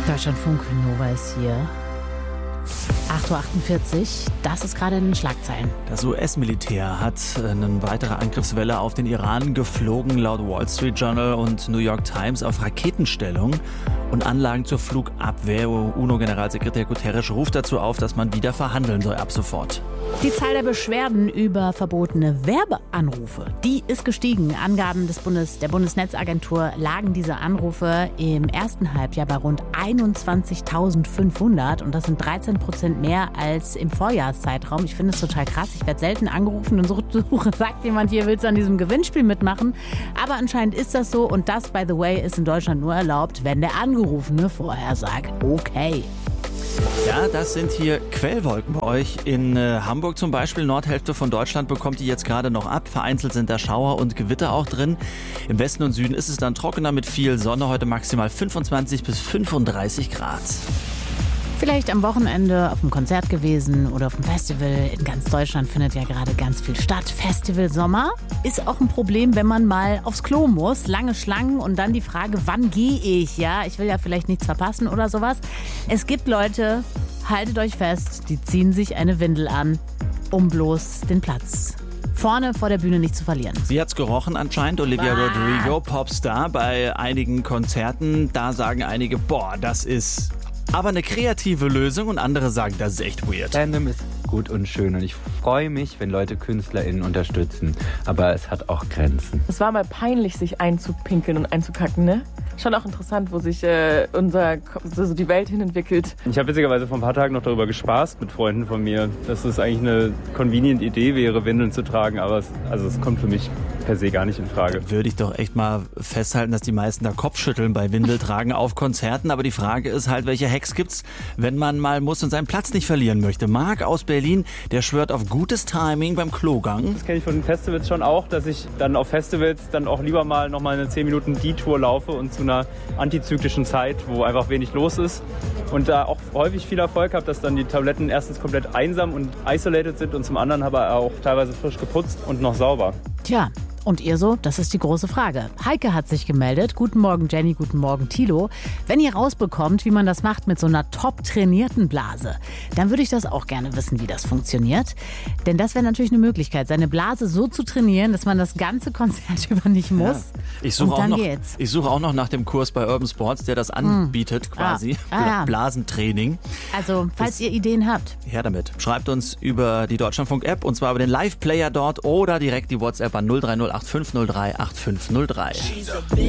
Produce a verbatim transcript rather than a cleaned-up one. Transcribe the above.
Deutschlandfunk Nova ist hier. acht Uhr achtundvierzig, das ist gerade in den Schlagzeilen. Das U S-Militär hat eine weitere Angriffswelle auf den Iran geflogen, laut Wall Street Journal und New York Times auf Raketenstellung und Anlagen zur Flugabwehr. UNO-Generalsekretär Guterres ruft dazu auf, dass man wieder verhandeln soll ab sofort. Die Zahl der Beschwerden über verbotene Werbeanrufe, die ist gestiegen. Angaben des Bundes, der Bundesnetzagentur lagen diese Anrufe im ersten Halbjahr bei rund einundzwanzigtausendfünfhundert und das sind dreizehn Prozent mehr als im Vorjahreszeitraum. Ich finde es total krass. Ich werde selten angerufen und suche, sagt jemand, hier willst du an diesem Gewinnspiel mitmachen. Aber anscheinend ist das so und das, by the way, ist in Deutschland nur erlaubt, wenn der Angerufene vorher sagt, okay. Ja, das sind hier Quellwolken bei euch. In äh, Hamburg zum Beispiel, Nordhälfte von Deutschland, bekommt die jetzt gerade noch ab. Vereinzelt sind da Schauer und Gewitter auch drin. Im Westen und Süden ist es dann trockener mit viel Sonne. Heute maximal fünfundzwanzig bis fünfunddreißig Grad. Vielleicht am Wochenende auf einem Konzert gewesen oder auf einem Festival. In ganz Deutschland findet ja gerade ganz viel statt. Festival Sommer ist auch ein Problem, wenn man mal aufs Klo muss. Lange Schlangen und dann die Frage, wann gehe ich? Ja, ich will ja vielleicht nichts verpassen oder sowas. Es gibt Leute, haltet euch fest, die ziehen sich eine Windel an, um bloß den Platz vorne vor der Bühne nicht zu verlieren. Sie hat's gerochen anscheinend, Olivia ah. Rodrigo, Popstar, bei einigen Konzerten. Da sagen einige, boah, das ist aber eine kreative Lösung und andere sagen, das ist echt weird. Fandom ist gut und schön und ich freue mich, wenn Leute KünstlerInnen unterstützen, aber es hat auch Grenzen. Es war mal peinlich, sich einzupinkeln und einzukacken, ne? Schon auch interessant, wo sich äh, unser, so die Welt hin entwickelt. Ich habe witzigerweise vor ein paar Tagen noch darüber gespaßt mit Freunden von mir, dass es eigentlich eine convenient Idee wäre, Windeln zu tragen, aber es, also es kommt für mich per se gar nicht in Frage. Würde ich doch echt mal festhalten, dass die meisten da Kopfschütteln bei Windeltragen auf Konzerten, aber die Frage ist halt, welche Hacks gibt's, wenn man mal muss und seinen Platz nicht verlieren möchte. Marc aus Berlin, der schwört auf gutes Timing beim Klogang. Das kenne ich von den Festivals schon auch, dass ich dann auf Festivals dann auch lieber mal noch mal eine zehn Minuten Detour laufe und zu einer antizyklischen Zeit, wo einfach wenig los ist und da auch häufig viel Erfolg habe, dass dann die Toiletten erstens komplett einsam und isolated sind und zum anderen aber auch teilweise frisch geputzt und noch sauber. Tja, und ihr so? Das ist die große Frage. Heike hat sich gemeldet. Guten Morgen Jenny, guten Morgen Thilo. Wenn ihr rausbekommt, wie man das macht mit so einer top trainierten Blase, dann würde ich das auch gerne wissen, wie das funktioniert. Denn das wäre natürlich eine Möglichkeit, seine Blase so zu trainieren, dass man das ganze Konzert über nicht muss. Ja. Ich suche und dann auch noch, geht's. Ich suche auch noch nach dem Kurs bei Urban Sports, der das anbietet hm. quasi. Ah. Ah, ja. Blasentraining. Also, falls das, ihr Ideen habt. Her damit. Schreibt uns über die Deutschlandfunk-App und zwar über den Live-Player dort oder direkt die WhatsApp an null drei null acht fünf null drei acht fünf null drei.